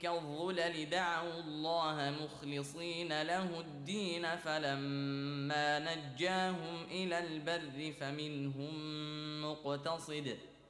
كالظلل دعوا الله مخلصين له الدين فلما نجاهم إلى البر فمنهم مقتصد